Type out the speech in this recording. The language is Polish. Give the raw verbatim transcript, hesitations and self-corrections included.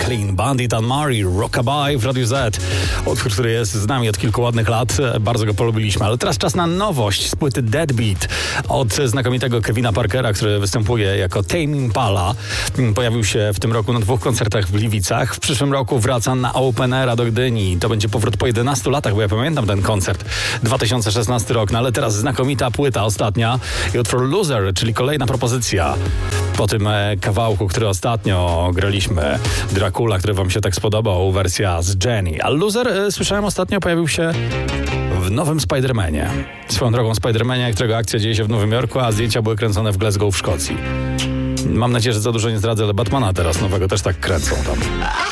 Clean Bandit and Mary, Rockabye w Radiu Z. Utwór, który jest z nami od kilku ładnych lat. Bardzo go polubiliśmy. Ale teraz czas na nowość z płyty Deadbeat od znakomitego Kevina Parkera, który występuje jako Tame Impala. Pojawił się w tym roku na dwóch koncertach w Gliwicach. W przyszłym roku wraca na Open Aira do Gdyni. To będzie powrót po jedenastu latach, bo ja pamiętam ten koncert. dwa tysiące szesnasty rok, no ale teraz znakomita płyta ostatnia i utwór Loser, czyli kolejna propozycja po tym e, kawałku, który ostatnio graliśmy, Dracula, który wam się tak spodobał, wersja z Jenny. A Loser, e, słyszałem ostatnio, pojawił się w nowym Spider-Manie. Swoją drogą Spider-Manie, którego akcja dzieje się w Nowym Jorku, a zdjęcia były kręcone w Glasgow w Szkocji. Mam nadzieję, że za dużo nie zdradzę, ale Batmana teraz nowego też tak kręcą tam.